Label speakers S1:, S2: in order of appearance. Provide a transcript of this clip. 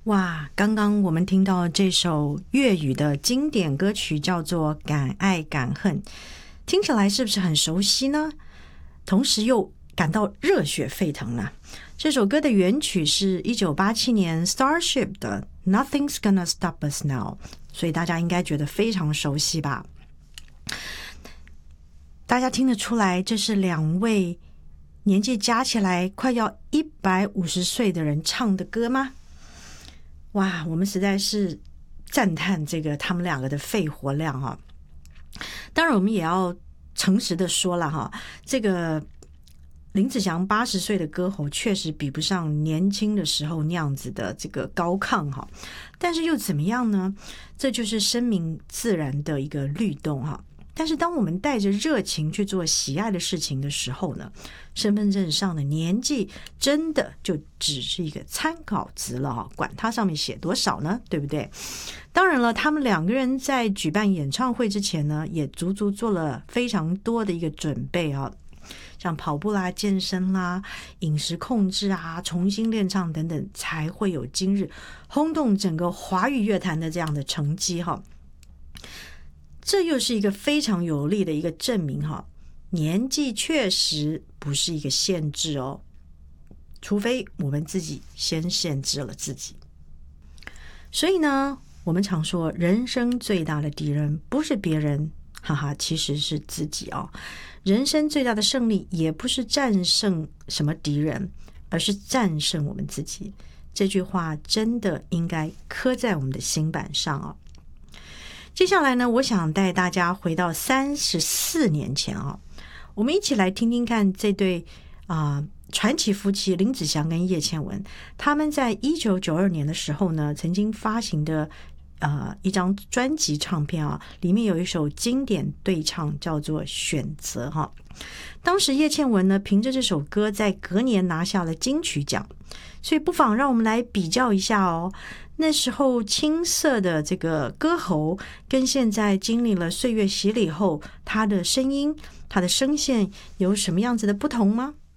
S1: 哇，刚刚我们听到这首粤语的经典歌曲叫做《敢爱敢恨》，听起来是不是很熟悉呢？同时又感到热血沸腾呢？这首歌的原曲是1987年 Starship 的 Nothing's Gonna Stop Us Now， 所以大家应该觉得非常熟悉吧。大家听得出来这是两位年纪加起来快要150岁的人唱的歌吗？哇，我们实在是赞叹这个他们两个的肺活量哈。当然我们也要诚实的说了哈，这个林子祥80岁的歌喉确实比不上年轻的时候那样子的这个高亢哈，但是又怎么样呢？这就是生命自然的一个律动哈。但是当我们带着热情去做喜爱的事情的时候呢，身份证上的年纪真的就只是一个参考值了哈，管它上面写多少呢，对不对？当然了，他们两个人在举办演唱会之前呢，也足足做了非常多的一个准备啊，像跑步啦、健身啦、饮食控制啊、重新练唱等等，才会有今日轰动整个华语乐坛的这样的成绩哈。这又是一个非常有力的一个证明哈，年纪确实不是一个限制哦，除非我们自己先限制了自己。所以呢，我们常说人生最大的敌人不是别人，哈哈，其实是自己哦。人生最大的胜利也不是战胜什么敌人，而是战胜我们自己。这句话真的应该刻在我们的心板上哦。接下来呢，我想带大家回到34年前啊，我们一起来听听看这对传奇夫妻林子祥跟叶倩文，他们在1992年的时候呢，曾经发行的一张专辑唱片啊，里面有一首经典对唱叫做《选择》哈。当时叶倩文呢，凭着这首歌在隔年拿下了金曲奖，所以不妨让我们来比较一下哦。那时候青涩的这个歌喉，跟现在经历了岁月洗礼后，他的声音、他的声线有什么样子的不同吗？